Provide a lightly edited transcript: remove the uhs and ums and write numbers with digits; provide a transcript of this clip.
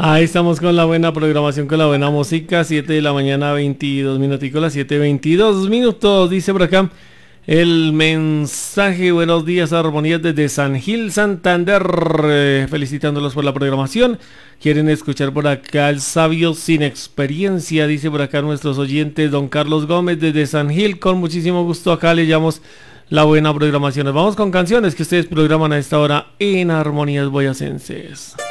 Ahí estamos con la buena programación, con la buena música. 7 de la mañana, 22 minuticos, las 7:22 minutos. Dice por acá el mensaje: buenos días, armonías desde San Gil, Santander. Felicitándolos por la programación. Quieren escuchar por acá el sabio sin experiencia. Dice por acá nuestros oyentes, don Carlos Gómez desde San Gil. Con muchísimo gusto acá le llamamos la buena programación. Nos vamos con canciones que ustedes programan a esta hora en Armonías Boyacenses.